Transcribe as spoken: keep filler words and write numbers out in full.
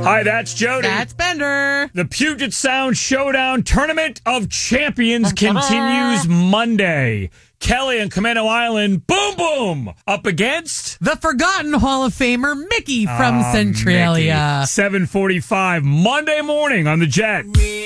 Hi, that's Jody. That's Bender. The Puget Sound Showdown Tournament of Champions continues Monday. Kelly and Camino Island, boom, boom, up against the forgotten Hall of Famer, Mickey from uh, Centralia. seven forty-five Monday morning on the Jet.